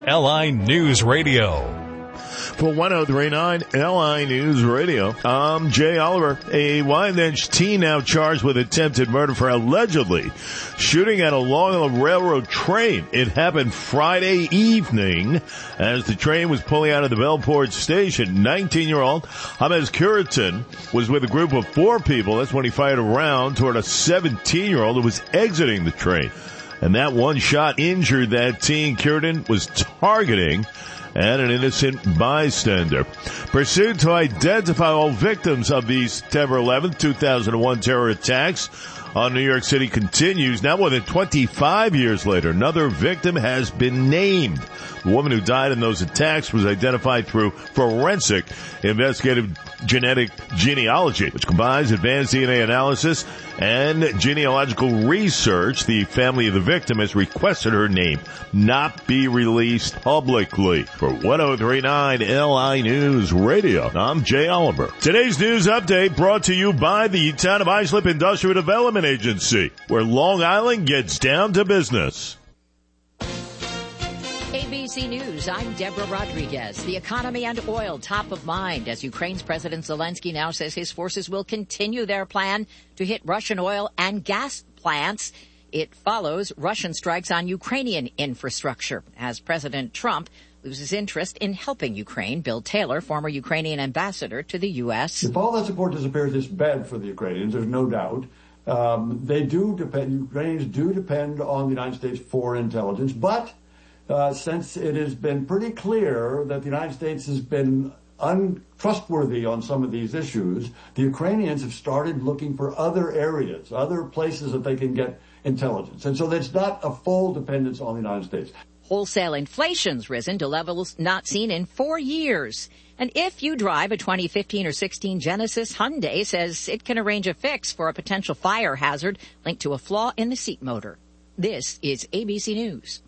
LI News Radio. For 103.9 LI News Radio, I'm Jay Oliver. A Wyandanch teen now charged with attempted murder for allegedly shooting at a Long Island Railroad train. It happened Friday evening as the train was pulling out of the Bellport station. 19-year-old James Curitin was with a group of 4 people. That's when he fired a round toward a 17-year-old who was exiting the train. And that one shot injured that teen Curitin was targeting and an innocent bystander. Pursuit to identify all victims of the September 11th, 2001 terror attacks on New York City continues. Now more than 25 years later, another victim has been named. The woman who died in those attacks was identified through forensic investigative genetic genealogy, which combines advanced DNA analysis and genealogical research. The family of the victim has requested her name not be released publicly. For 103.9 LI News Radio, I'm Jay Oliver. Today's news update brought to you by the Town of Islip Industrial Development Agency, where Long Island gets down to business. ABC News, I'm Deborah Rodriguez. The economy and oil top of mind as Ukraine's President Zelensky now says his forces will continue their plan to hit Russian oil and gas plants. It follows Russian strikes on Ukrainian infrastructure as President Trump loses interest in helping Ukraine. Bill Taylor, former Ukrainian ambassador to the U.S. If all that support disappears, it's bad for the Ukrainians, there's no doubt. Ukrainians do depend on the United States for intelligence, but since it has been pretty clear that the United States has been untrustworthy on some of these issues, the Ukrainians have started looking for other areas, other places that they can get intelligence. And so that's not a full dependence on the United States. Wholesale inflation's risen to levels not seen in 4 years. And if you drive a 2015 or 16 Genesis, Hyundai says it can arrange a fix for a potential fire hazard linked to a flaw in the seat motor. This is ABC News.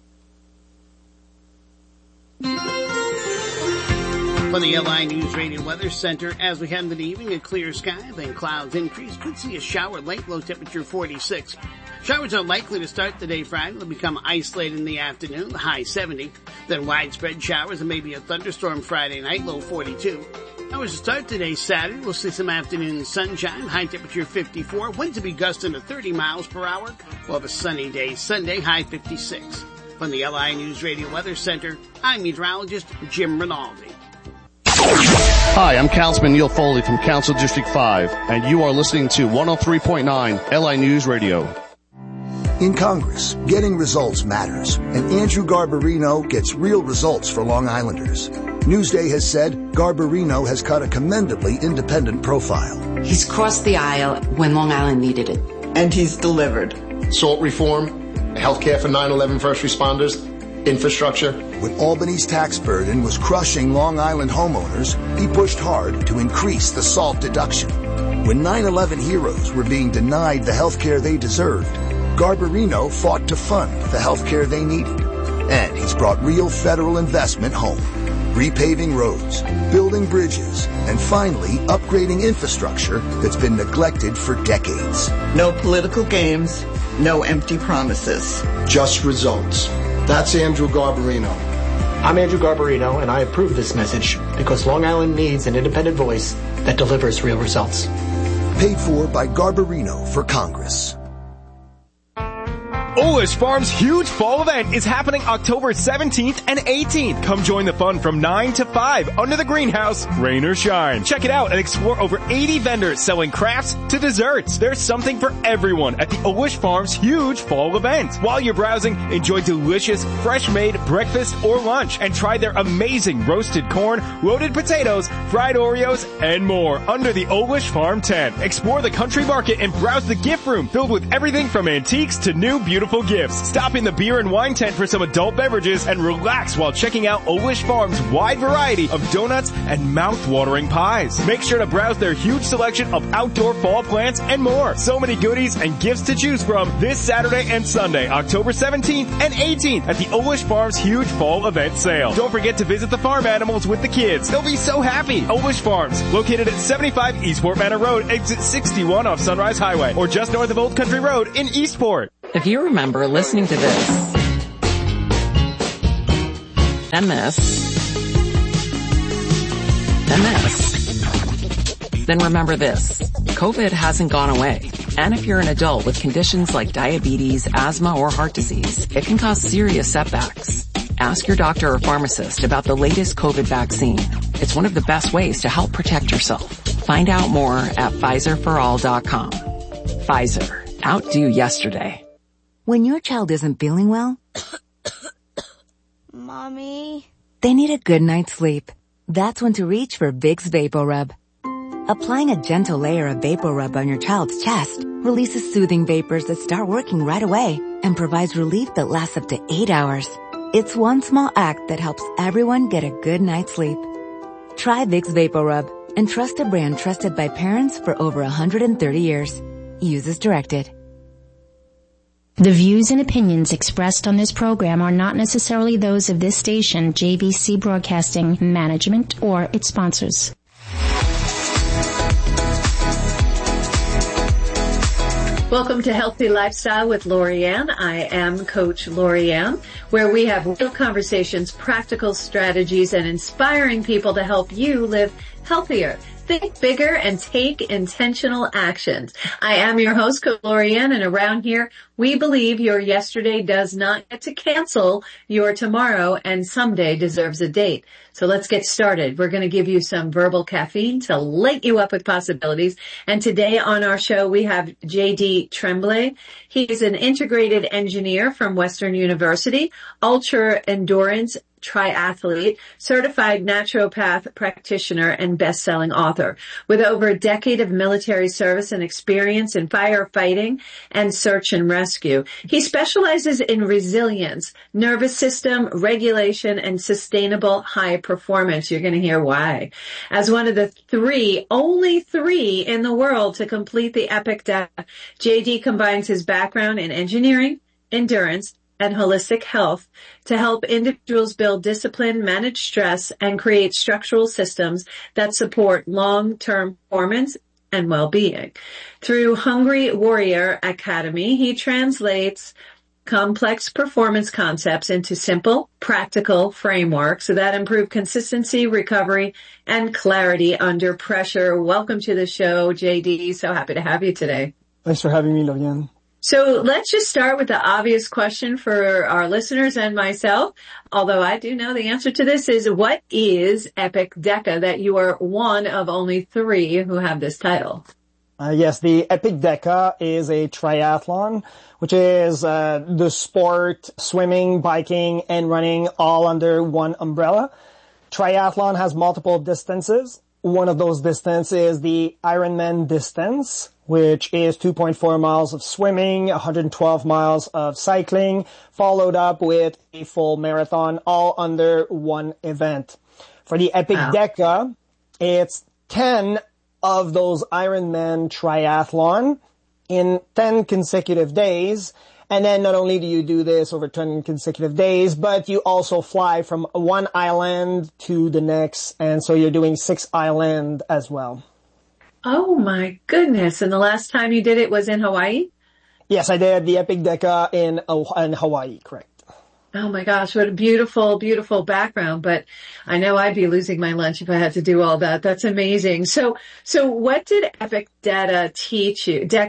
From the LI News Radio Weather Center, as we head into the evening, a clear sky, then clouds increase. Could see a shower late, low temperature 46. Showers are likely to start the day Friday. They'll become isolated in the afternoon, the high 70. Then widespread showers and maybe a thunderstorm Friday night, low 42. Hours to start today Saturday. We'll see some afternoon sunshine, high temperature 54. Winds will be gusting to 30 miles per hour. We'll have a sunny day Sunday, high 56. From the LI News Radio Weather Center, I'm meteorologist Jim Rinaldi. Hi, I'm Councilman Neil Foley from Council District 5, and you are listening to 103.9 LI News Radio. In Congress, getting results matters, and Andrew Garbarino gets real results for Long Islanders. Newsday has said Garbarino has cut a commendably independent profile. He's crossed the aisle when Long Island needed it. And he's delivered. Salt reform, healthcare for 9/11 first responders, infrastructure. When Albany's tax burden was crushing Long Island homeowners, he pushed hard to increase the SALT deduction. When 9/11 heroes were being denied the health care they deserved, Garbarino fought to fund the health care they needed. And he's brought real federal investment home. Repaving roads, building bridges, and finally upgrading infrastructure that's been neglected for decades. No political games, no empty promises. Just results. That's Andrew Garbarino. I'm Andrew Garbarino, and I approve this message because Long Island needs an independent voice that delivers real results. Paid for by Garbarino for Congress. Olish Farms' huge fall event is happening October 17th and 18th. Come join the fun from 9 to 5 under the greenhouse, rain or shine. Check it out and explore over 80 vendors selling crafts to desserts. There's something for everyone at the Olish Farms' huge fall event. While you're browsing, enjoy delicious, fresh-made breakfast or lunch and try their amazing roasted corn, loaded potatoes, fried Oreos, and more under the Olish Farm tent. Explore the country market and browse the gift room filled with everything from antiques to new beautiful gifts. Stop in the beer and wine tent for some adult beverages and relax while checking out Olish Farms' wide variety of donuts and mouth-watering pies. Make sure to browse their huge selection of outdoor fall plants and more. So many goodies and gifts to choose from this Saturday and Sunday, October 17th and 18th at the Olish Farms' huge fall event sale. Don't forget to visit the farm animals with the kids. They'll be so happy. Olish Farms, located at 75 Eastport Manor Road, exit 61 off Sunrise Highway, or just north of Old Country Road in Eastport. If you remember listening to this. and this, and this. Then remember this, COVID hasn't gone away. And if you're an adult with conditions like diabetes, asthma, or heart disease, it can cause serious setbacks. Ask your doctor or pharmacist about the latest COVID vaccine. It's one of the best ways to help protect yourself. Find out more at PfizerForAll.com. Pfizer. Outdo yesterday. When your child isn't feeling well, Mommy, they need a good night's sleep. That's when to reach for Vicks VapoRub. Applying a gentle layer of VapoRub on your child's chest releases soothing vapors that start working right away and provides relief that lasts up to 8 hours. It's one small act that helps everyone get a good night's sleep. Try Vicks VapoRub and trust a brand trusted by parents for over 130 years. Use as directed. The views and opinions expressed on this program are not necessarily those of this station, JVC Broadcasting, management, or its sponsors. Welcome to Healthy Lifestyle with Lorianne. I am Coach Lorianne, where we have real conversations, practical strategies, and inspiring people to help you live healthier. Think bigger and take intentional actions. I am your host, Coach Lorianne, and around here, we believe your yesterday does not get to cancel your tomorrow, and someday deserves a date. So let's get started. We're going to give you some verbal caffeine to light you up with possibilities. And today on our show, we have JD Tremblay. He is an integrated engineer from Western University, ultra endurance triathlete, certified naturopath practitioner, and best-selling author. With over a decade of military service and experience in firefighting and search and rescue, he specializes in resilience, nervous system regulation, and sustainable high performance. You're going to hear why. As one of the only three in the world to complete the Epic DECA, JD combines his background in engineering, endurance, and holistic health to help individuals build discipline, manage stress, and create structural systems that support long-term performance and well-being. Through Hungry Warrior Academy, he translates complex performance concepts into simple, practical frameworks that improve consistency, recovery, and clarity under pressure. Welcome to the show, JD. So happy to have you today. Thanks for having me, Lorianne. So let's just start with the obvious question for our listeners and myself, although I do know the answer to this is, what is Epic DECA, that you are one of only three who have this title? Yes, the Epic DECA is a triathlon, which is the sport, swimming, biking, and running all under one umbrella. Triathlon has multiple distances. One of those distances is the Ironman distance, which is 2.4 miles of swimming, 112 miles of cycling, followed up with a full marathon, all under one event. For the Epic DECA, it's 10 of those Ironman triathlon in 10 consecutive days. And then not only do you do this over 10 consecutive days, but you also fly from one island to the next. And so you're doing 6 islands as well. Oh my goodness. And the last time you did it was in Hawaii? Yes, I did the Epic DECA in Hawaii, correct. Oh my gosh, what a beautiful, beautiful background. But I know I'd be losing my lunch if I had to do all that. That's amazing. So what did Epic DECA teach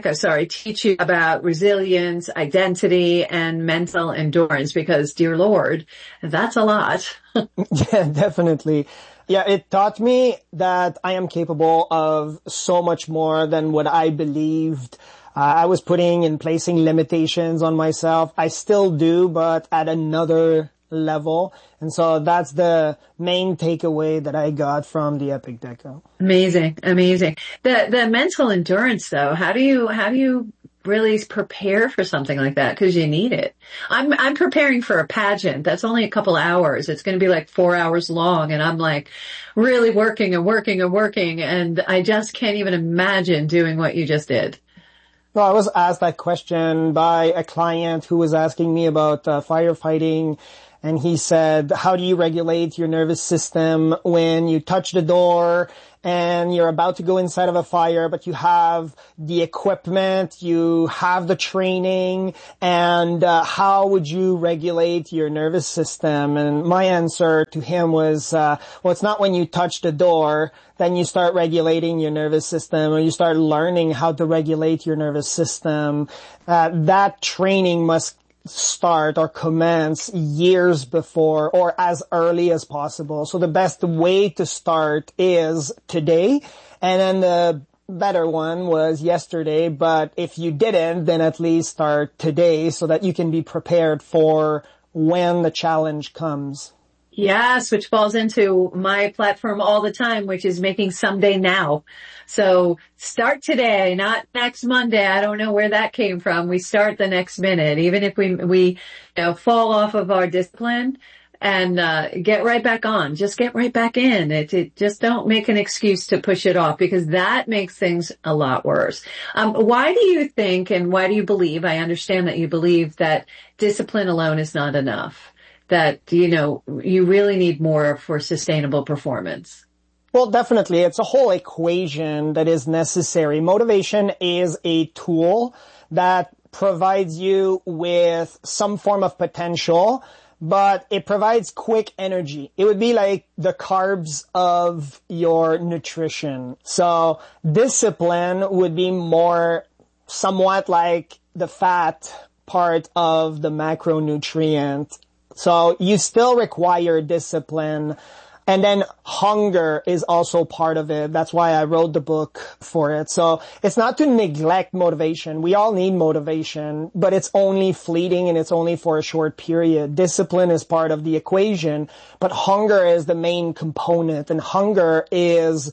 you about resilience, identity, and mental endurance? Because, dear Lord, that's a lot. Yeah, definitely. Yeah, it taught me that I am capable of so much more than what I believed. I was putting and placing limitations on myself. I still do, but at another level. And so that's the main takeaway that I got from the Epic DECA. Amazing, amazing. The mental endurance though, how do you really prepare for something like that? Because you need it. I'm preparing for a pageant. That's only a couple hours. It's going to be like 4 hours long, and I'm like really working, and I just can't even imagine doing what you just did. Well, I was asked that question by a client who was asking me about firefighting, And he said, how do you regulate your nervous system when you touch the door and you're about to go inside of a fire, but you have the equipment, you have the training, and how would you regulate your nervous system? And my answer to him was, well, it's not when you touch the door, then you start regulating your nervous system, or you start learning how to regulate your nervous system. That training must start or commence years before or as early as possible. So the best way to start is today. And then the better one was yesterday. But if you didn't, then at least start today so that you can be prepared for when the challenge comes. Yes, which falls into my platform all the time, which is making someday now. So start today, not next Monday. I don't know where that came from. We start the next minute, even if we fall off of our discipline and get right back on. Just get right back in. It just don't make an excuse to push it off, because that makes things a lot worse. Why do you think, and why do you believe, I understand that you believe that discipline alone is not enough? That, you really need more for sustainable performance? Well, definitely. It's a whole equation that is necessary. Motivation is a tool that provides you with some form of potential, but it provides quick energy. It would be like the carbs of your nutrition. So discipline would be more somewhat like the fat part of the macronutrient. So you still require discipline. And then hunger is also part of it. That's why I wrote the book for it. So it's not to neglect motivation. We all need motivation, but it's only fleeting and it's only for a short period. Discipline is part of the equation, but hunger is the main component. And hunger is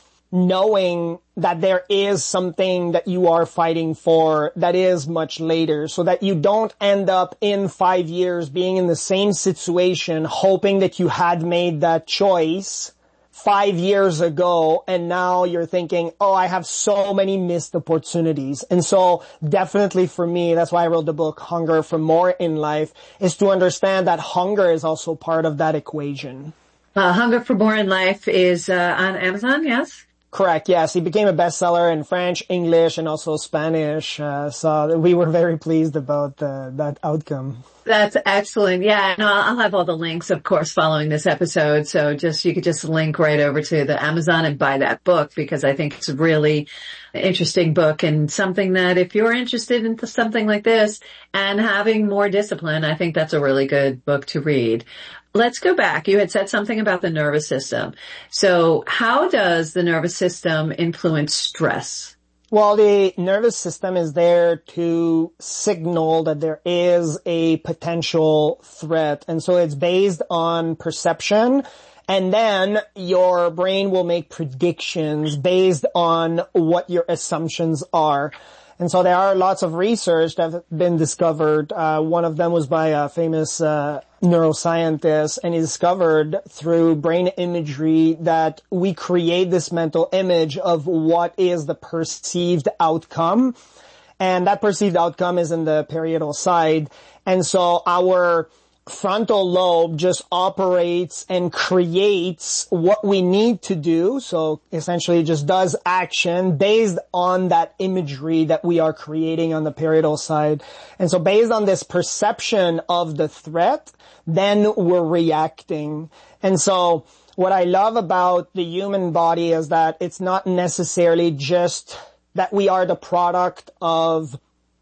knowing that there is something that you are fighting for that is much later, so that you don't end up in 5 years being in the same situation, hoping that you had made that choice 5 years ago, and now you're thinking, oh, I have so many missed opportunities. And so definitely for me, that's why I wrote the book, Hunger for More in Life, is to understand that hunger is also part of that equation. Hunger for More in Life is on Amazon, yes? Correct, yes. He became a bestseller in French, English, and also Spanish. So we were very pleased about that outcome. That's excellent. Yeah, no, I'll have all the links, of course, following this episode. So you could just link right over to the Amazon and buy that book, because I think it's a really interesting book and something that if you're interested in something like this and having more discipline, I think that's a really good book to read. Let's go back. You had said something about the nervous system. So how does the nervous system influence stress? Well, the nervous system is there to signal that there is a potential threat. And so it's based on perception. And then your brain will make predictions based on what your assumptions are. And so there are lots of research that have been discovered. One of them was by a famous neuroscientist, and he discovered through brain imagery that we create this mental image of what is the perceived outcome. And that perceived outcome is in the parietal side. And so our frontal lobe just operates and creates what we need to do. So essentially just does action based on that imagery that we are creating on the parietal side. And so based on this perception of the threat, then we're reacting. And so what I love about the human body is that it's not necessarily just that we are the product of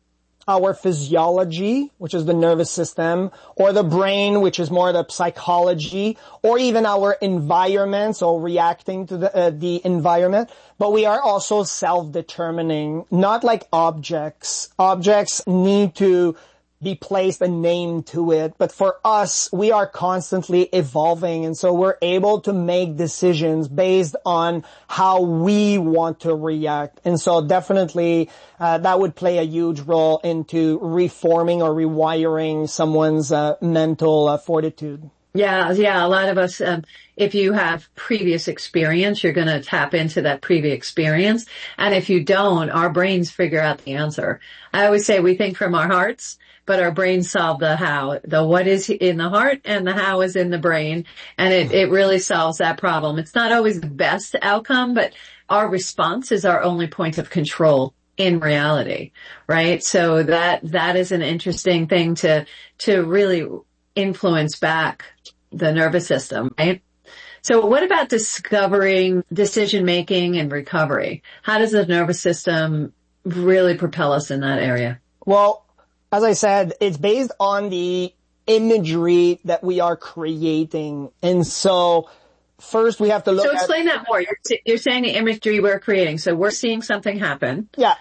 our physiology, which is the nervous system, or the brain, which is more the psychology, or even our environment, so reacting to the environment. But we are also self-determining, not like objects. Objects need to be placed a name to it. But for us, we are constantly evolving. And so we're able to make decisions based on how we want to react. And so definitely, that would play a huge role into reforming or rewiring someone's, mental fortitude. Yeah. A lot of us, if you have previous experience, you're going to tap into that previous experience. And if you don't, our brains figure out the answer. I always say we think from our hearts, but our brains solve the how. The what is in the heart and the how is in the brain. And it really solves that problem. It's not always the best outcome, but our response is our only point of control in reality, right? So that is an interesting thing to really influence back the nervous system, right? So what about discovering decision making and recovery? How does the nervous system really propel us in that area? Well, as I said, it's based on the imagery that we are creating. And so first we have to look at... So explain that more. You're saying the imagery we're creating. So we're seeing something happen. Yeah.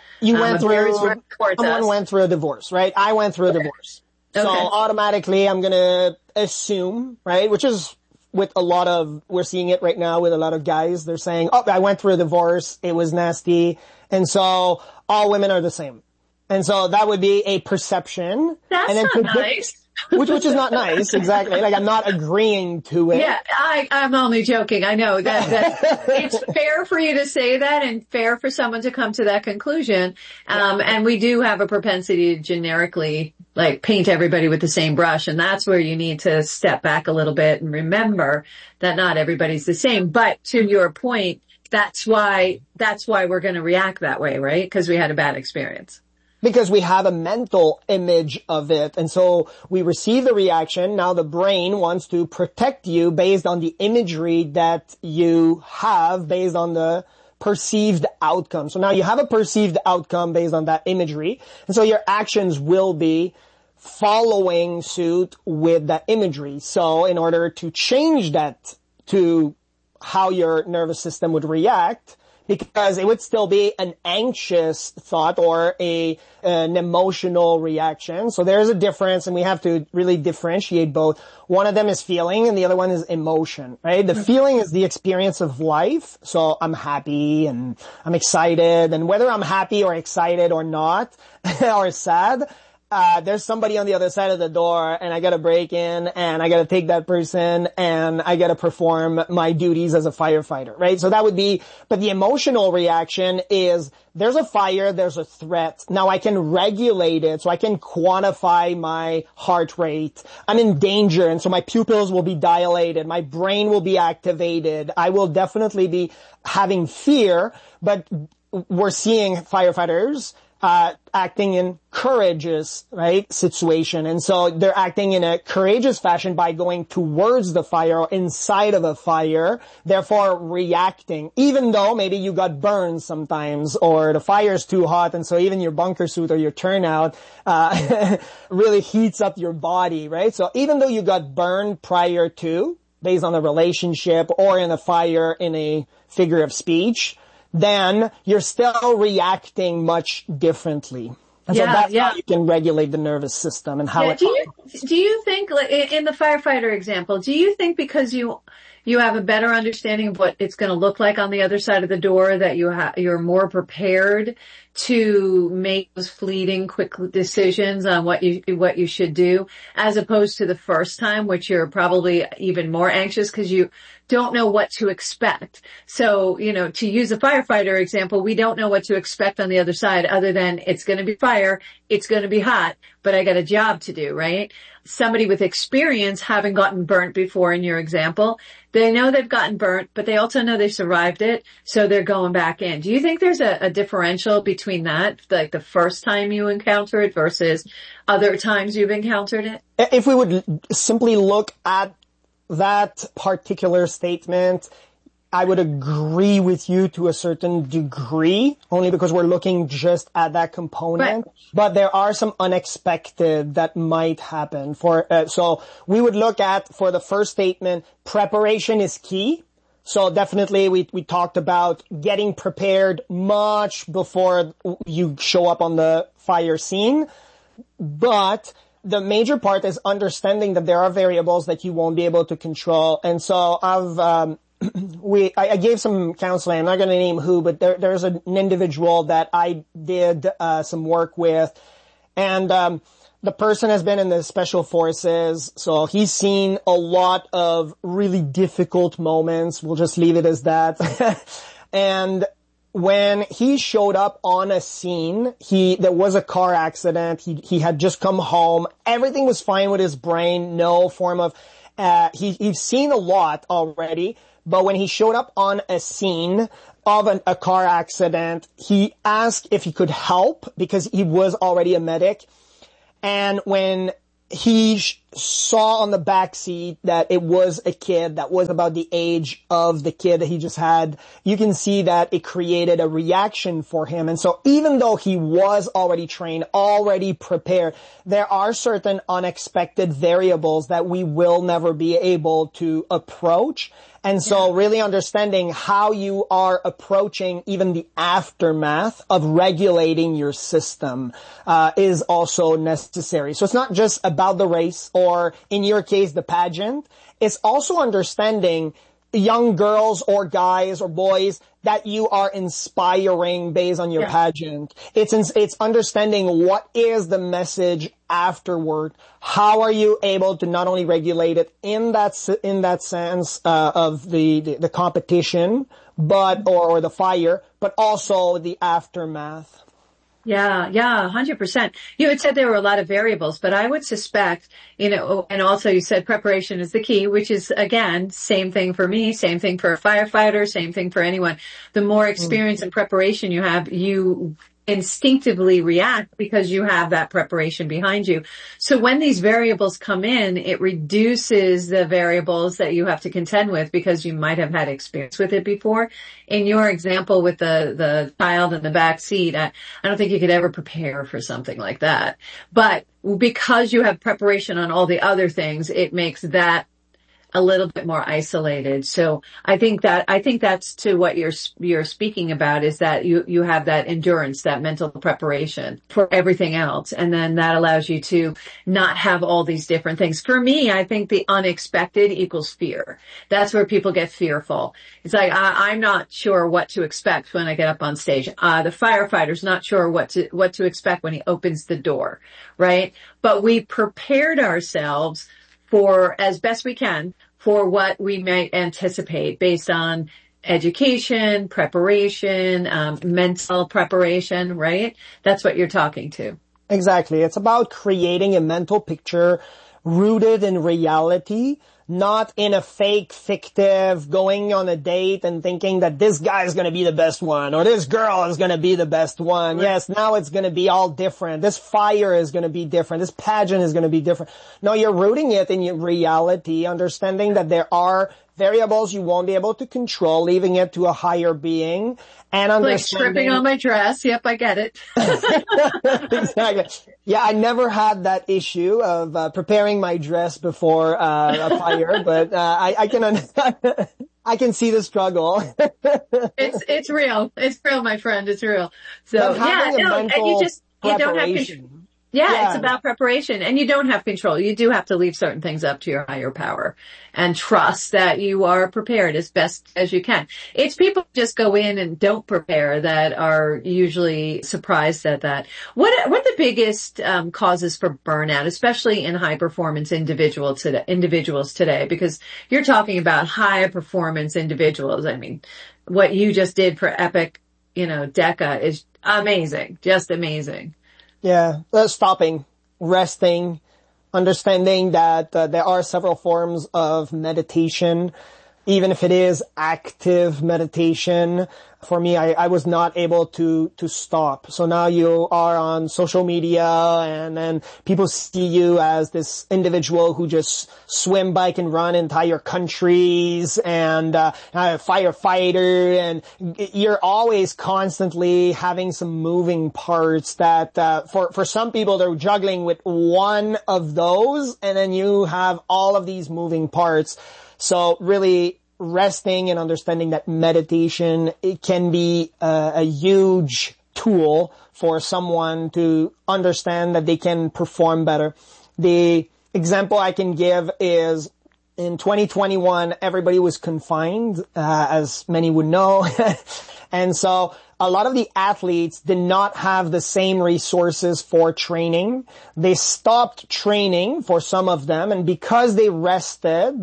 Someone went through a divorce, right? I went through a divorce. So automatically I'm going to assume, right? Which is we're seeing it right now with a lot of guys. They're saying, oh, I went through a divorce. It was nasty. And so all women are the same. And so that would be a perception. That's not nice. Which is not nice, exactly. Like I'm not agreeing to it. Yeah, I'm only joking. I know that it's fair for you to say that and fair for someone to come to that conclusion. And we do have a propensity to generically like paint everybody with the same brush. And that's where you need to step back a little bit and remember that not everybody's the same. But to your point, that's why we're going to react that way, right? Because we had a bad experience. Because we have a mental image of it. And so we receive the reaction. Now the brain wants to protect you based on the imagery that you have based on the perceived outcome. So now you have a perceived outcome based on that imagery. And so your actions will be following suit with that imagery. So in order to change that to how your nervous system would react, because it would still be an anxious thought or an emotional reaction. So there's a difference, and we have to really differentiate both. One of them is feeling and the other one is emotion, right? The feeling is the experience of life. So I'm happy and I'm excited, and whether I'm happy or excited or not, or sad, there's somebody on the other side of the door and I gotta break in and I gotta take that person and I gotta perform my duties as a firefighter, right? So that would be, but the emotional reaction is there's a fire, there's a threat. Now I can regulate it, so I can quantify my heart rate. I'm in danger, and so my pupils will be dilated, my brain will be activated. I will definitely be having fear, but we're seeing firefighters acting in courageous, right, situation. And so they're acting in a courageous fashion by going towards the fire or inside of a fire, therefore reacting, even though maybe you got burned sometimes or the fire's too hot. And so even your bunker suit or your turnout, really heats up your body, right? So even though you got burned prior to, based on a relationship or in a fire in a figure of speech, then you're still reacting much differently. And so that's how you can regulate the nervous system and how do you think, like, in the firefighter example, do you think because you have a better understanding of what it's going to look like on the other side of the door that you're more prepared to make those fleeting quick decisions on what you should do, as opposed to the first time, which you're probably even more anxious because you don't know what to expect. So, to use a firefighter example, we don't know what to expect on the other side other than it's going to be fire, it's going to be hot, but I got a job to do, right? Somebody with experience, having gotten burnt before in your example, they know they've gotten burnt, but they also know they survived it, so they're going back in. Do you think there's a differential between that, like the first time you encounter it versus other times you've encountered it? If we would simply look at that particular statement, I would agree with you to a certain degree, only because we're looking just at that component. Right. But there are some unexpected that might happen. So we would look at, for the first statement, preparation is key. So definitely we talked about getting prepared much before you show up on the fire scene. But the major part is understanding that there are variables that you won't be able to control. And so I gave some counseling. I'm not going to name who, but there's an individual that I did some work with, and the person has been in the special forces, so he's seen a lot of really difficult moments. We'll just leave it as that. And when he showed up on a scene, there was a car accident. He had just come home. Everything was fine with his brain. No form of, he's seen a lot already. But when he showed up on a scene of a car accident, he asked if he could help because he was already a medic. And when he saw on the back seat that it was a kid that was about the age of the kid that he just had, you can see that it created a reaction for him. And so even though he was already trained, already prepared, there are certain unexpected variables that we will never be able to approach. And so really understanding how you are approaching even the aftermath of regulating your system is also necessary. So it's not just about the race or, in your case, the pageant. It's also understanding young girls or guys or boys that you are inspiring based on your pageant. It's understanding what is the message afterward. How are you able to not only regulate it in that sense of the competition, but or the fire, but also the aftermath. Yeah, 100%. You had said there were a lot of variables, but I would suspect, and also you said preparation is the key, which is, again, same thing for me, same thing for a firefighter, same thing for anyone. The more experience and preparation you have, you instinctively react because you have that preparation behind you. So when these variables come in, it reduces the variables that you have to contend with because you might have had experience with it before. In your example with the child in the back seat, I don't think you could ever prepare for something like that. But because you have preparation on all the other things, it makes that a little bit more isolated. So I think that's to what you're speaking about, is that you have that endurance, that mental preparation for everything else. And then that allows you to not have all these different things. For me, I think the unexpected equals fear. That's where people get fearful. It's like, I'm not sure what to expect when I get up on stage. The firefighter's not sure what to expect when he opens the door, right? But we prepared ourselves for, as best we can, for what we might anticipate based on education, preparation, mental preparation, right? That's what you're talking to. Exactly. It's about creating a mental picture rooted in reality, not in a fake, fictive, going on a date and thinking that this guy is going to be the best one or this girl is going to be the best one. Right. Yes, now it's going to be all different. This fire is going to be different. This pageant is going to be different. No, you're rooting it in your reality, understanding that there are variables you won't be able to control, leaving it to a higher being, and understanding. Like stripping on my dress. Yep, I get it. Exactly. Yeah, I never had that issue of preparing my dress before a fire, but I can understand. I can see the struggle. It's real. It's real, my friend. It's real. So yeah, and you don't have control. Yeah, it's about preparation, and you don't have control. You do have to leave certain things up to your higher power and trust that you are prepared as best as you can. It's people who just go in and don't prepare that are usually surprised at that. What are the biggest causes for burnout, especially in high performance individuals today? Because you're talking about high performance individuals. I mean, what you just did for Epic, DECA is amazing, just amazing. Yeah, stopping, resting, understanding that there are several forms of meditation, even if it is active meditation. For me, I was not able to stop. So now you are on social media and then people see you as this individual who just swim, bike and run entire countries and a firefighter, and you're always constantly having some moving parts that for some people they're juggling with one of those, and then you have all of these moving parts. So really resting and understanding that meditation, it can be a huge tool for someone to understand that they can perform better. The example I can give is in 2021, everybody was confined, as many would know. And so a lot of the athletes did not have the same resources for training. They stopped training for some of them, and because they rested,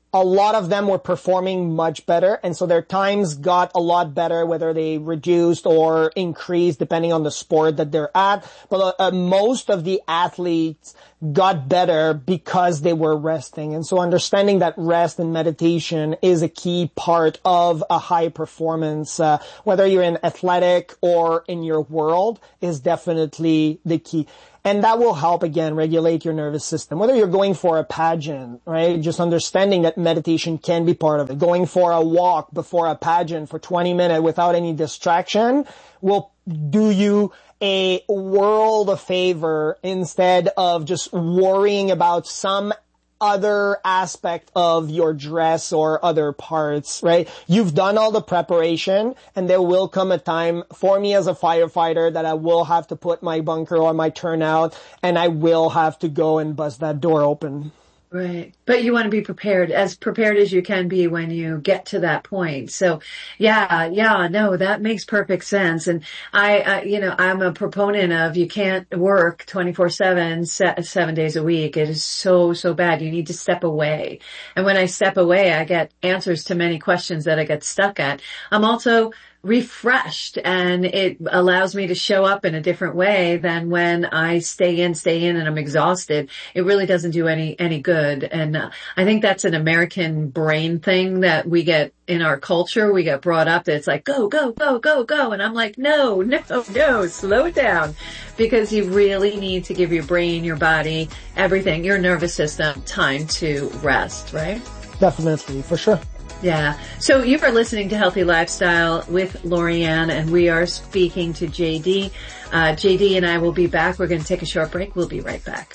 a lot of them were performing much better, and so their times got a lot better, whether they reduced or increased depending on the sport that they're at. But most of the athletes got better because they were resting. And so understanding that rest and meditation is a key part of a high performance, whether you're in athletic or in your world, is definitely the key. And that will help, again, regulate your nervous system. Whether you're going for a pageant, right? Just understanding that meditation can be part of it. Going for a walk before a pageant for 20 minutes without any distraction will do you a world of favor instead of just worrying about some other aspect of your dress or other parts, right? You've done all the preparation, and there will come a time for me as a firefighter that I will have to put my bunker or my turnout, and I will have to go and bust that door open. Right. But you want to be prepared as you can be when you get to that point. So no, that makes perfect sense. And I'm a proponent of you can't work 24/7, 7 days a week. It is so bad. You need to step away. And when I step away, I get answers to many questions that I get stuck at. I'm also refreshed, and it allows me to show up in a different way than when I stay in and I'm exhausted. It really doesn't do any good. And I think that's an American brain thing that we get in our culture. We get brought up that it's like, go, go, go, go, go. And I'm like, no, slow it down, because you really need to give your brain, your body, everything, your nervous system time to rest, right? Definitely, for sure. Yeah. So you are listening to Healthy Lifestyle with Lori-Ann, and we are speaking to JD. JD and I will be back. We're going to take a short break. We'll be right back.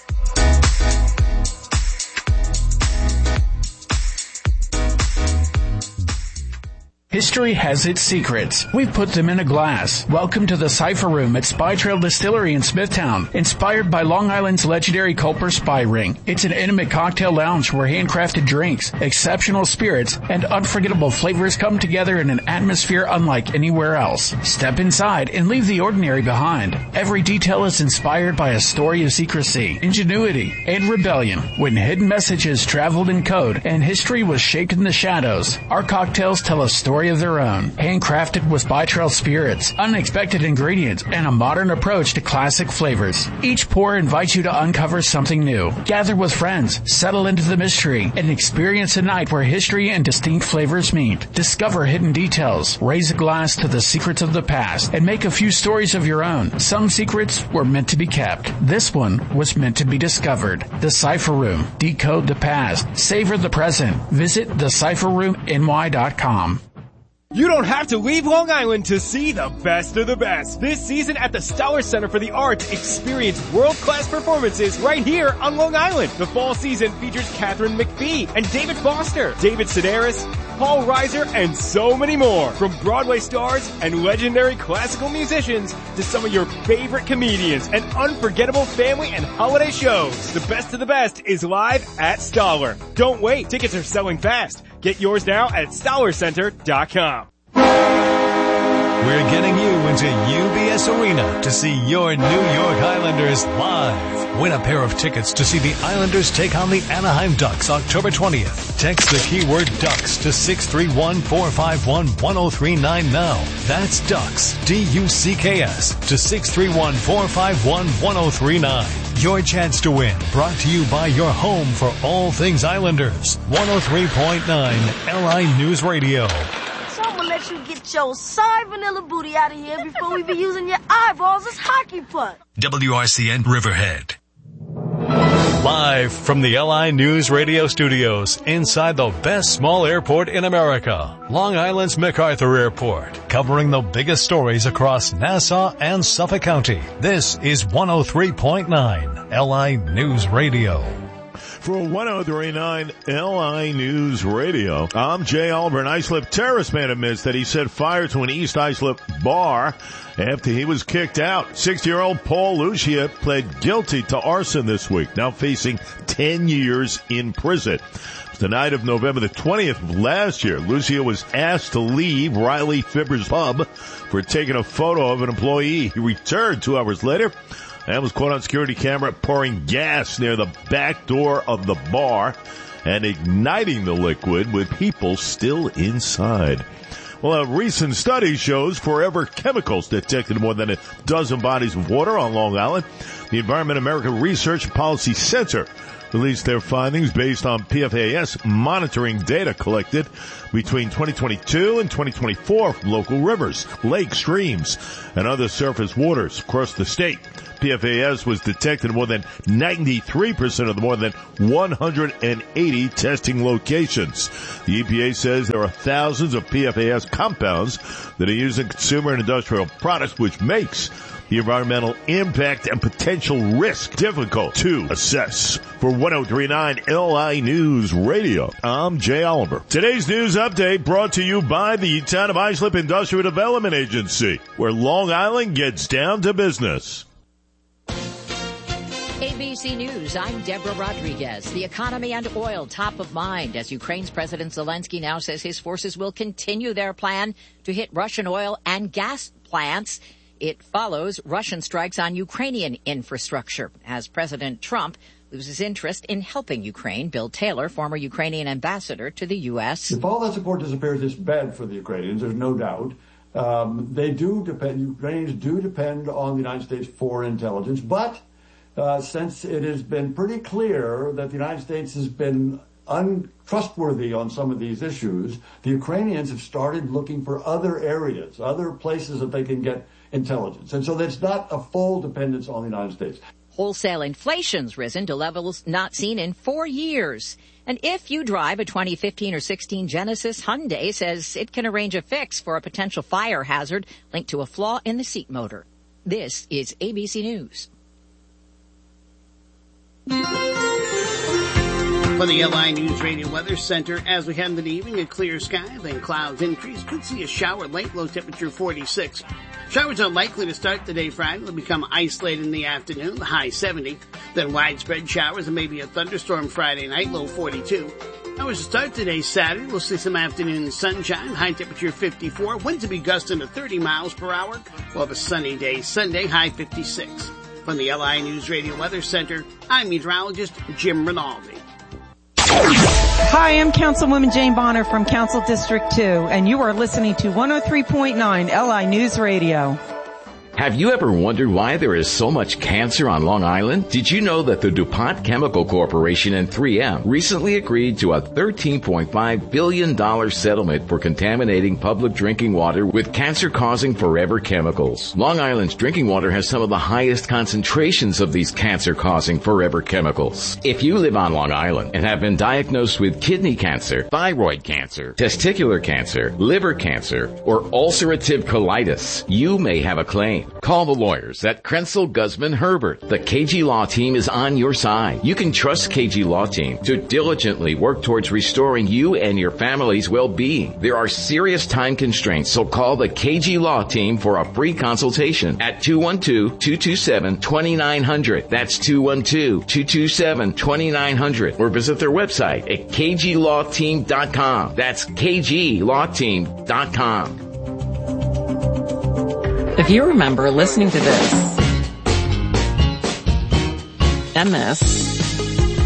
History has its secrets. We've put them in a glass. Welcome to the Cypher Room at Spy Trail Distillery in Smithtown. Inspired by Long Island's legendary Culper Spy Ring. It's an intimate cocktail lounge where handcrafted drinks, exceptional spirits, and unforgettable flavors come together in an atmosphere unlike anywhere else. Step inside and leave the ordinary behind. Every detail is inspired by a story of secrecy, ingenuity, and rebellion. When hidden messages traveled in code and history was shaped in the shadows, our cocktails tell a story of their own. Handcrafted with Spy Trail spirits, unexpected ingredients, and a modern approach to classic flavors. Each pour invites you to uncover something new. Gather with friends, settle into the mystery, and experience a night where history and distinct flavors meet. Discover hidden details, raise a glass to the secrets of the past, and make a few stories of your own. Some secrets were meant to be kept. This one was meant to be discovered. The Cypher Room. Decode the past. Savor the present. Visit thecypherroomny.com. You don't have to leave Long Island to see the best of the best. This season at the Stoller Center for the Arts, experience world-class performances right here on Long Island. The fall season features Catherine McPhee and David Foster, David Sedaris, Paul Reiser, and so many more. From Broadway stars and legendary classical musicians to some of your favorite comedians and unforgettable family and holiday shows. The best of the best is live at Stoller. Don't wait. Tickets are selling fast. Get yours now at StollerCenter.com. We're getting you into UBS Arena to see your New York Islanders live. Win a pair of tickets to see the Islanders take on the Anaheim Ducks October 20th. Text the keyword Ducks to 631-451-1039 now. That's Ducks, D-U-C-K-S, to 631-451-1039. Your chance to win, brought to you by your home for all things Islanders. 103.9 LI News Radio. So I'm gonna let you get your sour vanilla booty out of here before we be using your eyeballs as hockey puck. WRCN Riverhead. Live from the LI News Radio studios inside the best small airport in America, Long Island's MacArthur Airport, covering the biggest stories across Nassau and Suffolk County. This is 103.9 LI News Radio. For 103.9 LI News Radio, I'm Jay Oliver. An Islip terrorist man admits that he set fire to an East Islip bar after he was kicked out. 60-year-old Paul Lucia pled guilty to arson this week, now facing 10 years in prison. The night of November the 20th of last year, Lucia was asked to leave Riley Fibber's pub for taking a photo of an employee. He returned 2 hours later and was caught on security camera pouring gas near the back door of the bar. and igniting the liquid with people still inside. Well, a recent study shows forever chemicals detected in more than a dozen bodies of water on Long Island. The Environment America Research and Policy Center released their findings based on PFAS monitoring data collected between 2022 and 2024 from local rivers, lakes, streams, and other surface waters across the state. PFAS was detected in more than 93% of the more than 180 testing locations. The EPA says there are thousands of PFAS compounds that are used in consumer and industrial products, which makes the environmental impact and potential risk difficult to assess. For 103.9 LI News Radio, I'm Jay Oliver. Today's news update brought to you by the Town of Islip Industrial Development Agency, where Long Island gets down to business. ABC News, I'm Deborah Rodriguez. The economy and oil top of mind as Ukraine's President Zelensky now says his forces will continue their plan to hit Russian oil and gas plants. It follows Russian strikes on Ukrainian infrastructure as President Trump loses interest in helping Ukraine. Bill Taylor, former Ukrainian ambassador to the U.S. If all that support disappears, it's bad for the Ukrainians, there's no doubt. Ukrainians do depend on the United States for intelligence, but since it has been pretty clear that the United States has been untrustworthy on some of these issues, the Ukrainians have started looking for other areas, other places that they can get intelligence. And so that's not a full dependence on the United States. Wholesale inflation's risen to levels not seen in 4 years. And if you drive a 2015 or 16 Genesis, Hyundai says it can arrange a fix for a potential fire hazard linked to a flaw in the seat motor. This is ABC News. For the LI News Radio Weather Center, as we head into the evening, a clear sky, then clouds increase. Could see a shower late, low temperature 46. Showers are likely to start the day Friday. They'll become isolated in the afternoon, the high 70. Then widespread showers and maybe a thunderstorm Friday night, low 42. Hours to start today Saturday. We'll see some afternoon sunshine, high temperature 54. Winds will be gusting to 30 miles per hour. We'll have a sunny day Sunday, high 56. From the LI News Radio Weather Center, I'm meteorologist Jim Rinaldi. Hi, I'm Councilwoman Jane Bonner from Council District 2, and you are listening to 103.9 LI News Radio. Have you ever wondered why there is so much cancer on Long Island? Did you know that the DuPont Chemical Corporation and 3M recently agreed to a $13.5 billion settlement for contaminating public drinking water with cancer-causing forever chemicals? Long Island's drinking water has some of the highest concentrations of these cancer-causing forever chemicals. If you live on Long Island and have been diagnosed with kidney cancer, thyroid cancer, testicular cancer, liver cancer, or ulcerative colitis, you may have a claim. Call the lawyers at Krenzel, Guzman, Herbert. The KG Law Team is on your side. You can trust KG Law Team to diligently work towards restoring you and your family's well-being. There are serious time constraints, so call the KG Law Team for a free consultation at 212-227-2900. That's 212-227-2900. Or visit their website at kglawteam.com. That's kglawteam.com. If you remember listening to this, and this,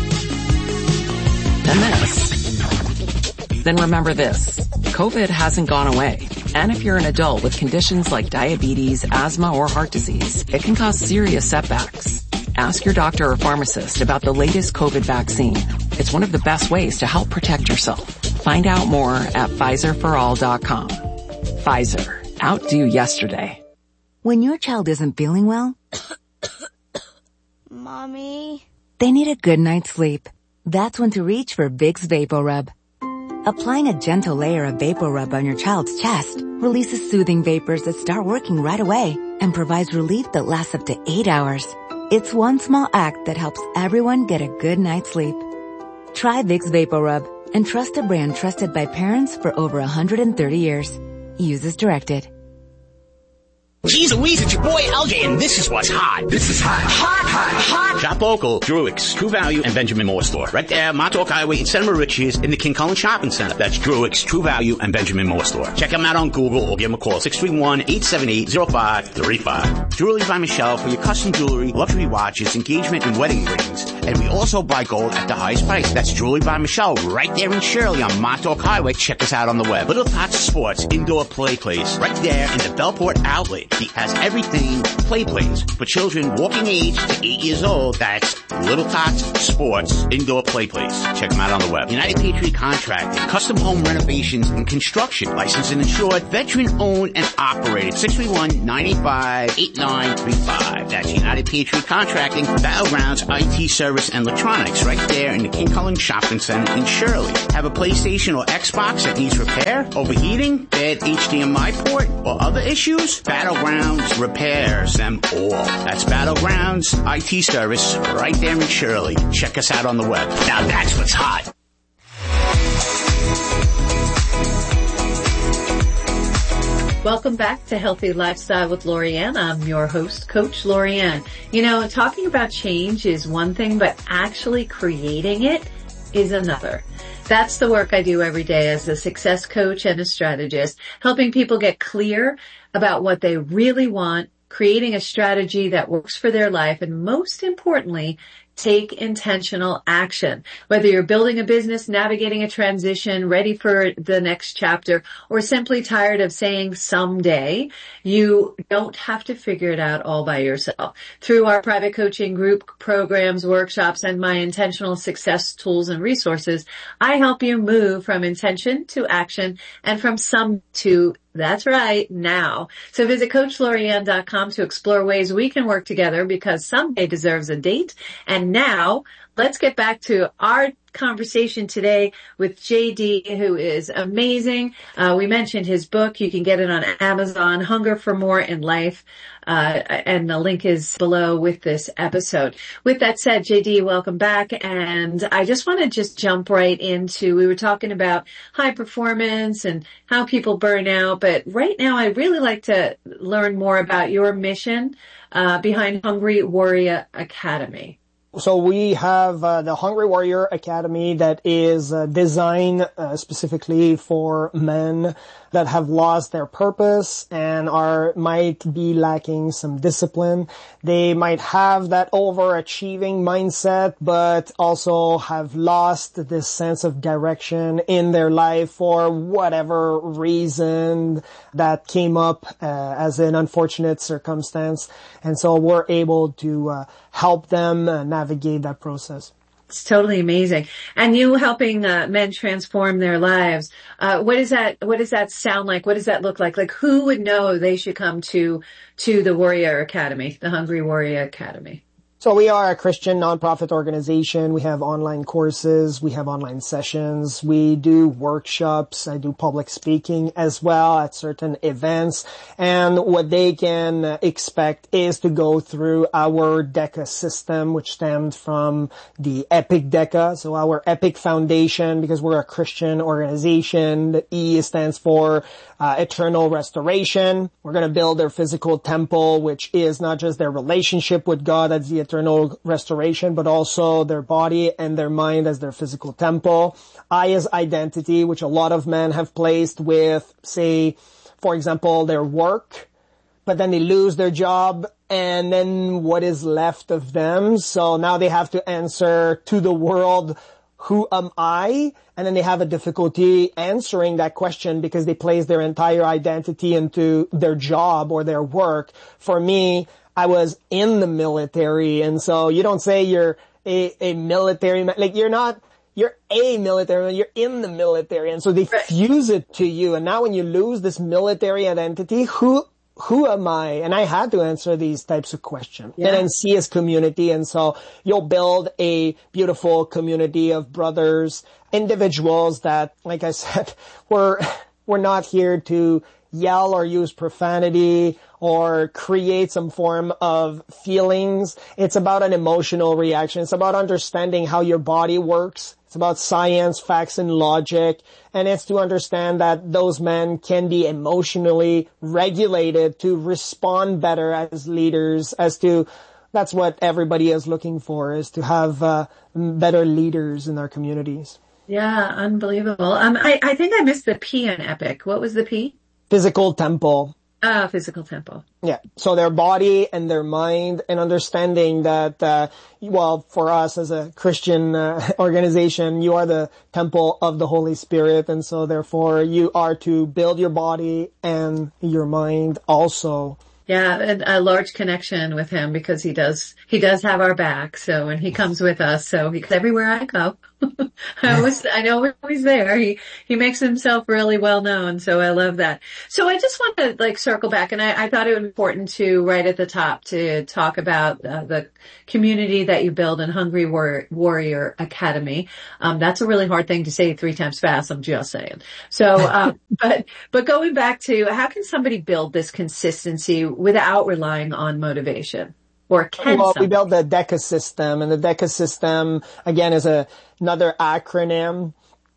and this, then remember this. COVID hasn't gone away. And if you're an adult with conditions like diabetes, asthma, or heart disease, it can cause serious setbacks. Ask your doctor or pharmacist about the latest COVID vaccine. It's one of the best ways to help protect yourself. Find out more at PfizerForAll.com. Pfizer. Outdo yesterday. When your child isn't feeling well, Mommy, they need a good night's sleep. That's when to reach for Vicks VapoRub. Applying a gentle layer of VapoRub on your child's chest releases soothing vapors that start working right away and provides relief that lasts up to 8 hours. It's one small act that helps everyone get a good night's sleep. Try Vicks VapoRub and trust a brand trusted by parents for over 130 years. Use as directed. Geez Louise, it's your boy LJ, and this is what's hot. This is hot. Hot. Shop local, Druick's, True Value, and Benjamin Moore Store. Right there, Montauk Highway in Santa Maria in the King Cullen Shopping Center. That's Druick's, True Value, and Benjamin Moore Store. Check them out on Google or give them a call, 631-878-0535. Jewelry by Michelle for your custom jewelry, luxury watches, engagement, and wedding rings. And we also buy gold at the highest price. That's Jewelry by Michelle, right there in Shirley on Montauk Highway. Check us out on the web. Little Tots Sports, indoor play place, right there in the Bellport Outlet. He has everything play place for children walking age to 8 years old. That's Little Tots Sports Indoor Play Place. Check them out on the web. United Patriot Contracting, custom home renovations and construction, licensed and insured, veteran owned and operated. 631-985-8935. That's United Patriot Contracting, Battlegrounds IT Service and Electronics, right there in the King Cullen Shopping Center in Shirley. Have a PlayStation or Xbox that needs repair, overheating, bad HDMI port, or other issues? Battlegrounds repairs them all. That's Battlegrounds IT Service right there in Shirley. Check us out on the web. Now that's what's hot. Welcome back to Healthy Lifestyle with Lorianne. I'm your host, Coach Lorianne. You know, talking about change is one thing, but actually creating it is another. That's the work I do every day as a success coach and a strategist, helping people get clear about what they really want, creating a strategy that works for their life, and most importantly, take intentional action. Whether you're building a business, navigating a transition, ready for the next chapter, or simply tired of saying someday, you don't have to figure it out all by yourself. Through our private coaching group programs, workshops, and my intentional success tools and resources, I help you move from intention to action and from some to that's right, now. So visit CoachLorianne.com to explore ways we can work together, because someday deserves a date. And now, let's get back to our conversation today with JD, who is amazing. We mentioned his book. You can get it on Amazon, Hunger for More in Life. And the link is below with this episode. With that said, JD, welcome back. And I just want to jump right into, we were talking about high performance and how people burn out. But right now, I'd really like to learn more about your mission behind Hungry Warrior Academy. So we have the Hungry Warrior Academy that is designed specifically for men that have lost their purpose and might be lacking some discipline. They might have that overachieving mindset, but also have lost this sense of direction in their life for whatever reason that came up as an unfortunate circumstance. And so we're able to help them navigate that process. It's totally amazing. And you helping men transform their lives. What does that sound like? What does that look like? Like, who would know they should come to the Warrior Academy, the Hungry Warrior Academy? So we are a Christian nonprofit organization. We have online courses. We have online sessions. We do workshops. I do public speaking as well at certain events. And what they can expect is to go through our DECA system, which stemmed from the EPIC DECA. So our EPIC Foundation, because we're a Christian organization. The E stands for eternal restoration. We're going to build their physical temple, which is not just their relationship with God as the eternal restoration, but also their body and their mind as their physical temple. I is identity, which a lot of men have placed with, say, for example, their work, but then they lose their job, and then what is left of them? So now they have to answer to the world, who am I? And then they have a difficulty answering that question because they place their entire identity into their job or their work. For me, I was in the military, and so you don't say you're a military man. Like, you're a military man, you're in the military, and so they fuse it to you. And now when you lose this military identity, who am I? And I had to answer these types of questions. Yeah. And see as community. And so you'll build a beautiful community of brothers, individuals that, like I said, We're not here to yell or use profanity or create some form of feelings. It's about an emotional reaction. It's about understanding how your body works. It's about science, facts, and logic. And it's to understand that those men can be emotionally regulated to respond better as leaders, that's what everybody is looking for, is to have better leaders in their communities. Yeah, unbelievable. I think I missed the P in EPIC. What was the P? Physical temple. Physical temple. Yeah. So their body and their mind, and understanding that, for us as a Christian organization, you are the temple of the Holy Spirit. And so therefore you are to build your body and your mind also. Yeah, a large connection with him because he does have our back. So, and he comes with us. So everywhere I go, I know he's there. He makes himself really well known. So I love that. So I just want to circle back, and I thought it was important to right at the top to talk about the community that you build in Hungry Warrior Academy. That's a really hard thing to say 3 times fast. I'm just saying. So, but going back to how can somebody build this consistency without relying on motivation? Or we built the DECA system, and the DECA system, again, is another acronym.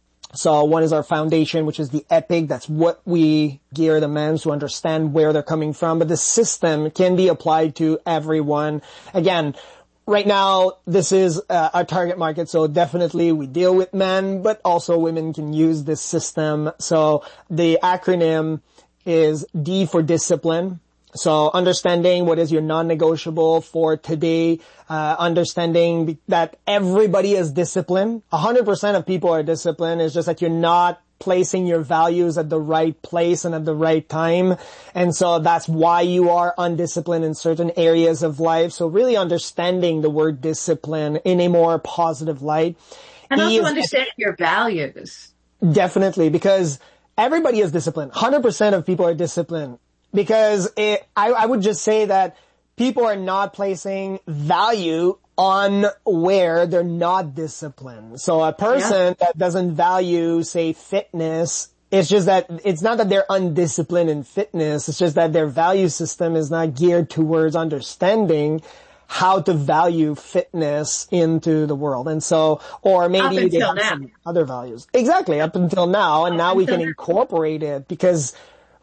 So one is our foundation, which is the EPIC. That's what we gear the men to understand where they're coming from. But the system can be applied to everyone. Again, right now, this is our target market, so definitely we deal with men, but also women can use this system. So the acronym is D for discipline. So understanding what is your non-negotiable for today, understanding that everybody is disciplined. 100% of people are disciplined. It's just that you're not placing your values at the right place and at the right time. And so that's why you are undisciplined in certain areas of life. So really understanding the word discipline in a more positive light. And also understanding your values. Definitely, because everybody is disciplined. 100% of people are disciplined. Because I would just say that people are not placing value on where they're not disciplined. So a person that doesn't value, say, fitness, it's just that it's not that they're undisciplined in fitness. It's just that their value system is not geared towards understanding how to value fitness into the world. And so, or maybe they have some other values. Exactly, up until now. And now we can incorporate it because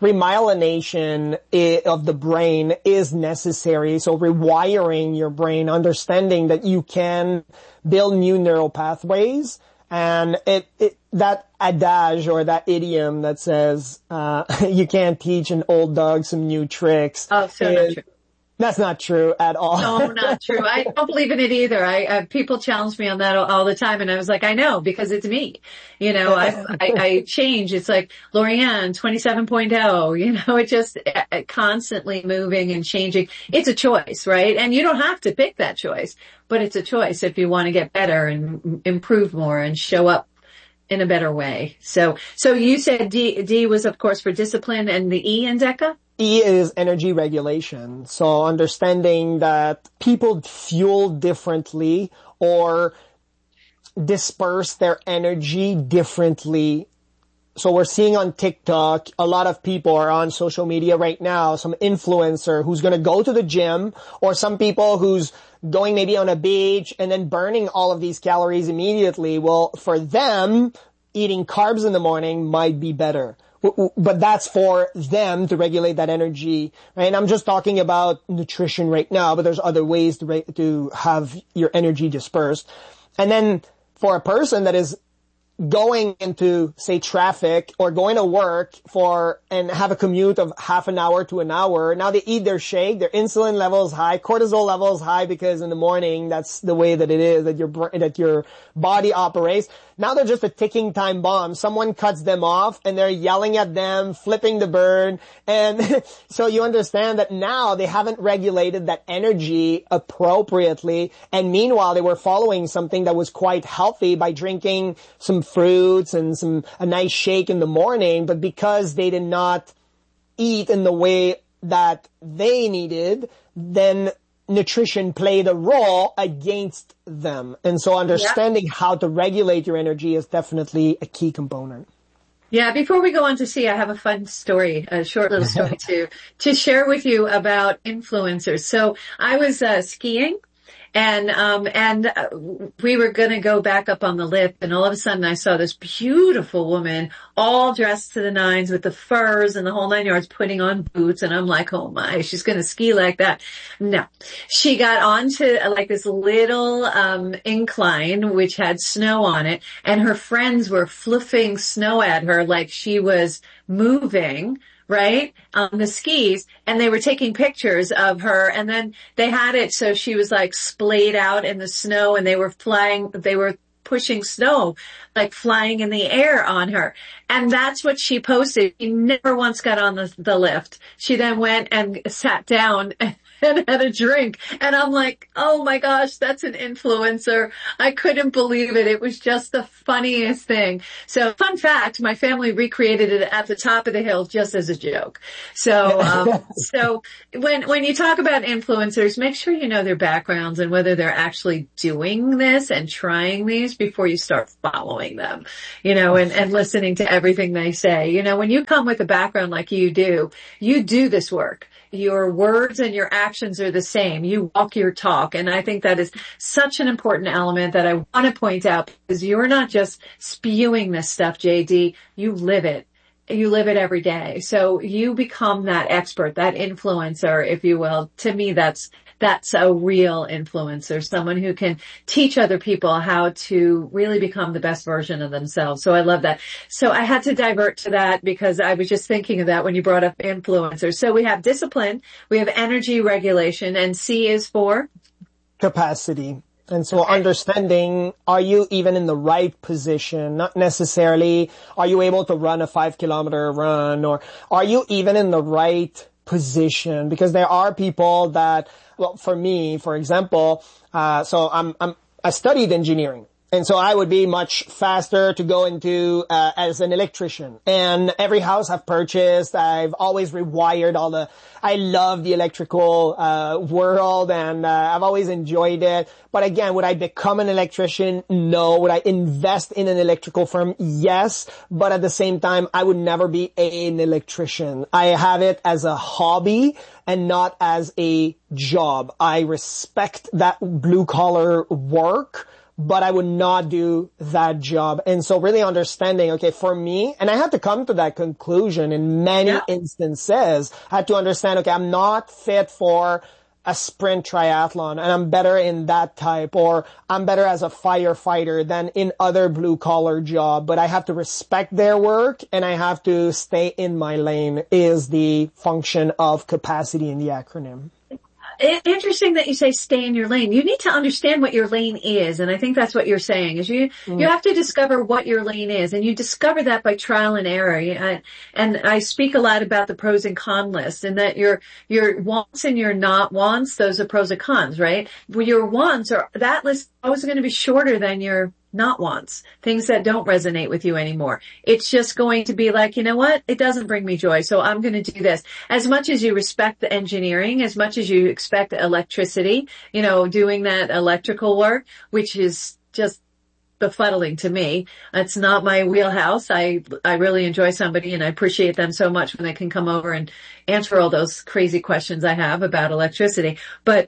remyelination of the brain is necessary. So rewiring your brain, understanding that you can build new neural pathways, and that adage or that idiom that says, you can't teach an old dog some new tricks. Oh, so not true. That's not true at all. No, not true. I don't believe in it either. People challenge me on that all the time, and I was like, I know, because it's me. You know, I change. It's like Lorianne 27.0, you know, it just constantly moving and changing. It's a choice, right? And you don't have to pick that choice, but it's a choice if you want to get better and improve more and show up in a better way. So you said D was of course for discipline, and the E in DECA? E is energy regulation. So understanding that people fuel differently or disperse their energy differently. So we're seeing on TikTok, a lot of people are on social media right now, some influencer who's going to go to the gym, or some people who's going maybe on a beach and then burning all of these calories immediately. Well, for them, eating carbs in the morning might be better. But that's for them to regulate that energy, right? And I'm just talking about nutrition right now, but there's other ways to have your energy dispersed. And then for a person that is going into, say, traffic or going to work and have a commute of half an hour to an hour, now they eat their shake, their insulin level is high, cortisol level is high, because in the morning, that's the way that it is, that your body operates. Now they're just a ticking time bomb. Someone cuts them off and they're yelling at them, flipping the bird. And so you understand that now they haven't regulated that energy appropriately. And meanwhile, they were following something that was quite healthy by drinking some fruits and a nice shake in the morning. But because they did not eat in the way that they needed, then nutrition played a role against them. And so understanding how to regulate your energy is definitely a key component. Yeah, before we go on to see, I have a fun story, a short little story to share with you about influencers. So I was skiing and we were going to go back up on the lift, and all of a sudden I saw this beautiful woman all dressed to the nines with the furs and the whole 9 yards, putting on boots, and I'm like, oh my, she's going to ski like that. No, she got onto like this little incline which had snow on it, and her friends were fluffing snow at her like she was moving, right, on the skis, and they were taking pictures of her, and then they had it so she was like splayed out in the snow, and they were pushing snow, like flying in the air on her. And that's what she posted. She never once got on the lift. She then went and sat down and had a drink. And I'm like, oh my gosh, that's an influencer. I couldn't believe it. It was just the funniest thing. So fun fact, my family recreated it at the top of the hill just as a joke. So, so when you talk about influencers, make sure you know their backgrounds and whether they're actually doing this and trying these before you start following them, and listening to everything they say. When you come with a background like you do this work. Your words and your actions are the same. You walk your talk. And I think that is such an important element that I want to point out, because you're not just spewing this stuff, JD. You live it. You live it every day. So you become that expert, that influencer, if you will. To me, that's a real influencer, someone who can teach other people how to really become the best version of themselves. So I love that. So I had to divert to that because I was just thinking of that when you brought up influencers. So we have discipline, we have energy regulation, and C is for? Capacity. And so understanding, are you even in the right position? Not necessarily, are you able to run a 5-kilometer run, or are you even in the right position? Because there are people that, well, for me, for example, so I studied engineering. And so I would be much faster to go into, as an electrician. And every house I've purchased, I've always rewired I love the electrical, world, and, I've always enjoyed it. But again, would I become an electrician? No. Would I invest in an electrical firm? Yes. But at the same time, I would never be an electrician. I have it as a hobby and not as a job. I respect that blue collar work, but I would not do that job. And so really understanding, okay, for me, and I had to come to that conclusion in many instances, I had to understand, okay, I'm not fit for a sprint triathlon, and I'm better in that type, or I'm better as a firefighter than in other blue collar job, but I have to respect their work and I have to stay in my lane is the function of capacity in the acronym. Interesting that you say stay in your lane. You need to understand what your lane is, and I think that's what you're saying, is you have to discover what your lane is, and you discover that by trial and error. And I speak a lot about the pros and con list, and that your wants and your not wants, those are pros and cons, right? Well, your wants that list is always going to be shorter than your not wants, things that don't resonate with you anymore. It's just going to be like, you know what? It doesn't bring me joy, so I'm going to do this. As much as you respect the engineering, as much as you expect electricity, doing that electrical work, which is just befuddling to me. It's not my wheelhouse. I really enjoy somebody, and I appreciate them so much when they can come over and answer all those crazy questions I have about electricity,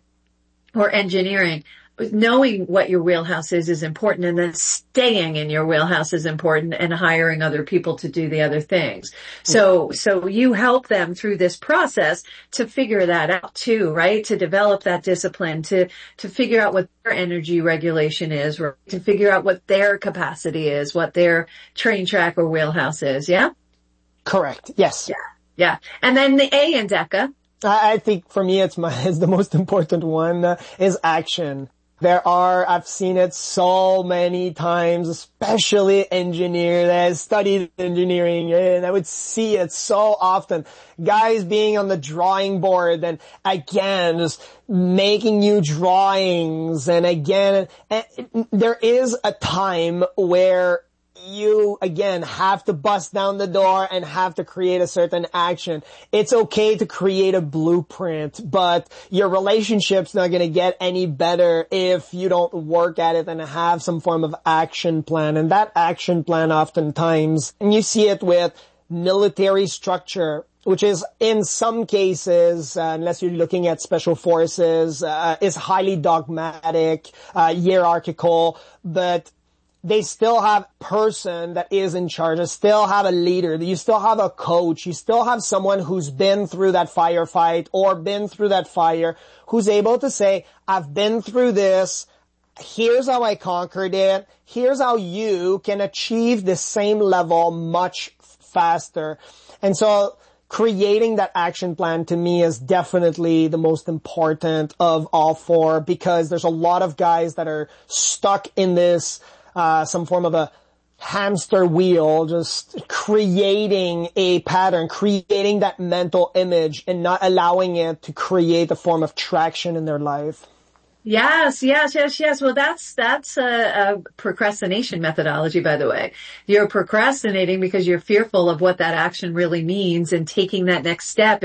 or engineering. Knowing what your wheelhouse is important, and then staying in your wheelhouse is important, and hiring other people to do the other things. So you help them through this process to figure that out too, right? To develop that discipline, to figure out what their energy regulation is, right? To figure out what their capacity is, what their train track or wheelhouse is. Yeah? Correct. Yes. Yeah. And then the A in DECA. I think for me, it's the most important one, is action. I've seen it so many times, especially engineers. I studied engineering and I would see it so often. Guys being on the drawing board and again, just making new drawings. And again, there is a time where you, again, have to bust down the door and have to create a certain action. It's okay to create a blueprint, but your relationship's not going to get any better if you don't work at it and have some form of action plan. And that action plan oftentimes, and you see it with military structure, which is in some cases, unless you're looking at special forces, is highly dogmatic, hierarchical, but they still have a person that is in charge. They still have a leader. You still have a coach. You still have someone who's been through that firefight or been through that fire, who's able to say, I've been through this. Here's how I conquered it. Here's how you can achieve the same level much faster. And so creating that action plan to me is definitely the most important of all four, because there's a lot of guys that are stuck in this some form of a hamster wheel, just creating a pattern, creating that mental image and not allowing it to create a form of traction in their life. Yes. Well, that's a procrastination methodology, by the way. You're procrastinating because you're fearful of what that action really means and taking that next step.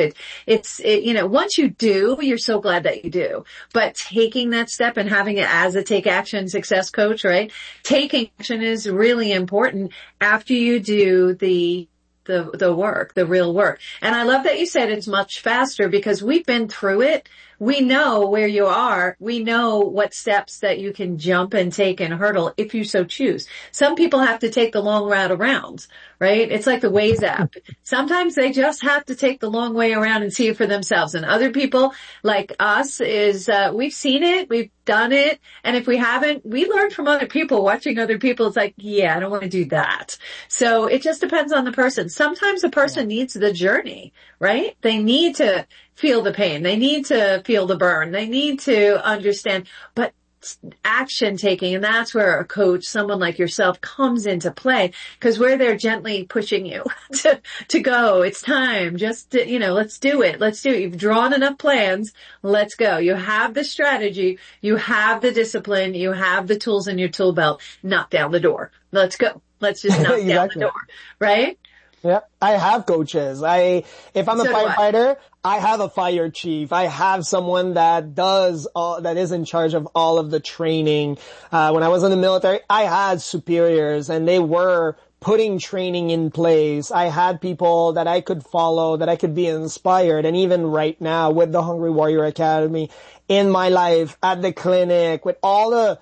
Once you do, you're so glad that you do. But taking that step and having it as a take action success coach, right? Taking action is really important after you do the work, the real work. And I love that you said it's much faster, because we've been through it. We know where you are. We know what steps that you can jump and take and hurdle if you so choose. Some people have to take the long route around, right? It's like the Waze app. Sometimes they just have to take the long way around and see it for themselves. And other people like us we've seen it, we've done it. And if we haven't, we learn from other people. Watching other people, it's like, yeah, I don't want to do that. So it just depends on the person. Sometimes a person needs the journey, right? They need to feel the pain. They need to feel the burn. They need to understand, but action taking, and that's where a coach, someone like yourself, comes into play, because we're there gently pushing you to go. It's time. Just, let's do it. Let's do it. You've drawn enough plans. Let's go. You have the strategy. You have the discipline. You have the tools in your tool belt. Knock down the door. Let's go. Let's just knock down the door. Right? Yeah, I have coaches. If I'm a firefighter, I have a fire chief. I have someone that is in charge of all of the training. When I was in the military, I had superiors, and they were putting training in place. I had people that I could follow, that I could be inspired. And even right now with the Hungry Warrior Academy, in my life, at the clinic, with all the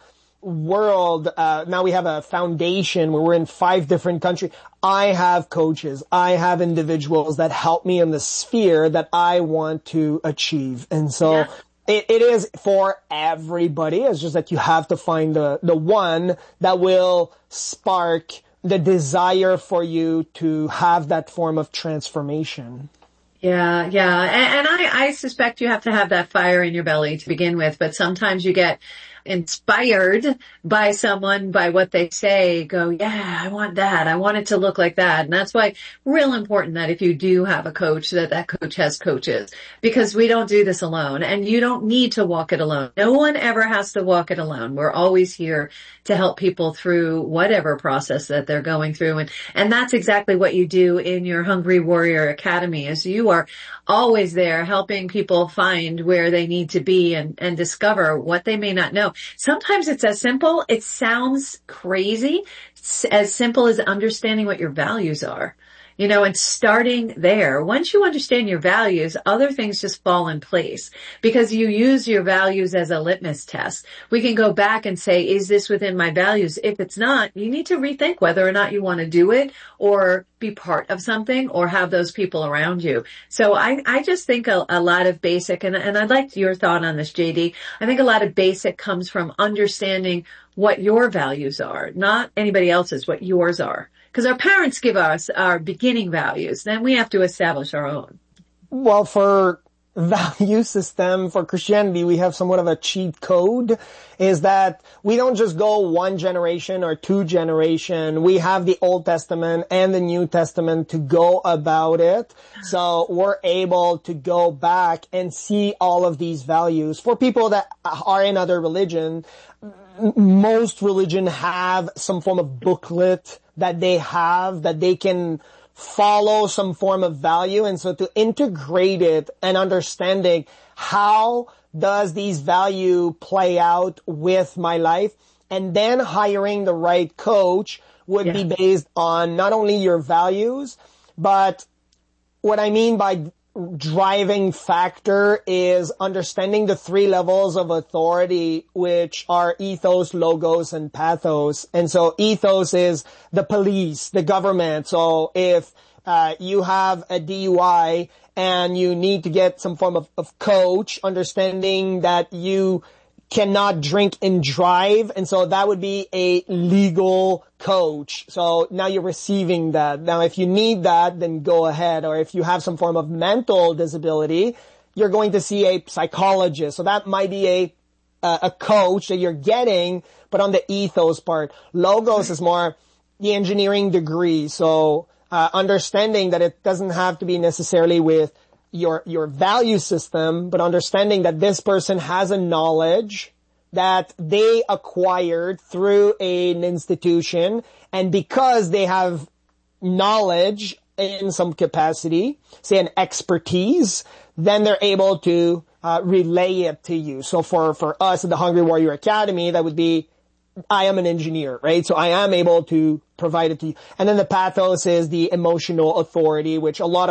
world, now we have a foundation where we're in 5 different countries. I have coaches. I have individuals that help me in the sphere that I want to achieve. And so it is for everybody. It's just that you have to find the one that will spark the desire for you to have that form of transformation. Yeah. And I suspect you have to have that fire in your belly to begin with, but sometimes you get inspired by someone, by what they say, go, yeah, I want that. I want it to look like that. And that's why real important that if you do have a coach, that coach has coaches, because we don't do this alone, and you don't need to walk it alone. No one ever has to walk it alone. We're always here to help people through whatever process that they're going through. And that's exactly what you do in your Hungry Warrior Academy, is you are always there helping people find where they need to be and discover what they may not know. Sometimes it's as simple, it sounds crazy, as simple as understanding what your values are. And starting there. Once you understand your values, other things just fall in place, because you use your values as a litmus test. We can go back and say, is this within my values? If it's not, you need to rethink whether or not you want to do it or be part of something or have those people around you. So I just think a lot of basic, and I'd like your thought on this, JD. I think a lot of basic comes from understanding what your values are, not anybody else's, what yours are. Because our parents give us our beginning values, then we have to establish our own. Well, for value system, for Christianity, we have somewhat of a cheat code, is that we don't just go 1 generation or 2 generation. We have the Old Testament and the New Testament to go about it. So we're able to go back and see all of these values. For people that are in other religion, most religion have some form of booklet that they have, that they can follow some form of value. And so to integrate it and understanding how does these value play out with my life, and then hiring the right coach would be based on not only your values, but what I mean by driving factor is understanding the 3 levels of authority, which are ethos, logos, and pathos. And so ethos is the police, the government. So if you have a DUI and you need to get some form of coach, understanding that you cannot drink and drive. And so that would be a legal coach. So now you're receiving that. Now, if you need that, then go ahead. Or if you have some form of mental disability, you're going to see a psychologist. So that might be a coach that you're getting, but on the ethos part. Logos is more the engineering degree. So, understanding that it doesn't have to be necessarily with your value system, but understanding that this person has a knowledge that they acquired through an institution, and because they have knowledge in some capacity, say an expertise, then they're able to relay it to you. So for us at the Hungry Warrior Academy, that would be, I am an engineer, right? So I am able to provide it to you. And then the pathos is the emotional authority, which a lot of